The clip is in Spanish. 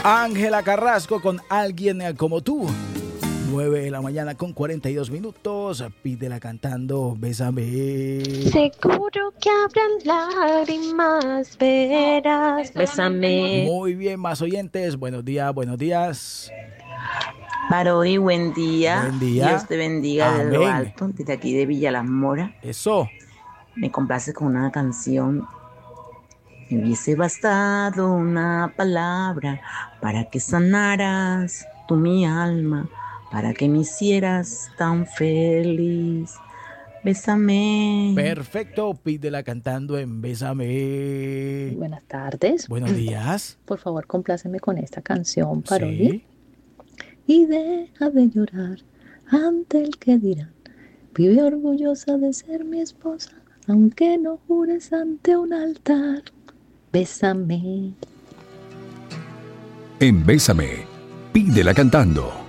Ángela Carrasco con Alguien como tú. 9 de la mañana con 42 minutos. Pídela cantando Bésame. Seguro que habrán lágrimas, verás. Bésame. Muy bien, más oyentes. Buenos días, buenos días. Parodi, buen día. Buen día. Dios te bendiga desde lo Amén. alto, desde aquí de Villa Las Moras. Eso. Me complace con una canción. Me hubiese bastado una palabra para que sanaras tú mi alma, para que me hicieras tan feliz. Bésame. Perfecto, pídela cantando en Bésame. Buenas tardes. Buenos días. Por favor, compláceme con esta canción, Parodi. Sí. Y deja de llorar ante el que dirán. Vive orgullosa de ser mi esposa, aunque no jures ante un altar. Bésame. En Bésame, pídela cantando.